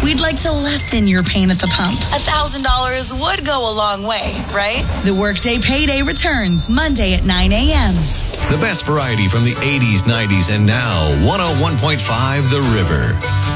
We'd like to lessen your pain at the pump. $1,000 would go a long way, right? The Workday Payday returns Monday at 9 a.m. The best variety from the 80s, 90s, and now 101.5 The River.